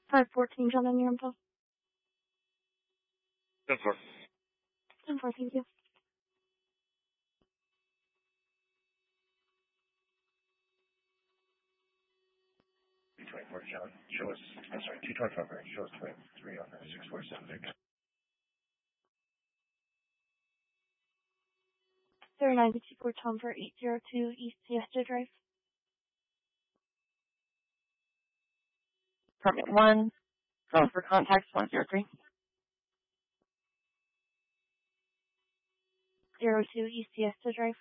514 John on your info. 10-4. 10-4, thank you. 224 John. Show us, 225 right. Show us 23 on the 647 Vic. 0954 Tom for 802 East Siesta Drive. Department 1, phone for contacts 103. 02 East Siesta Drive.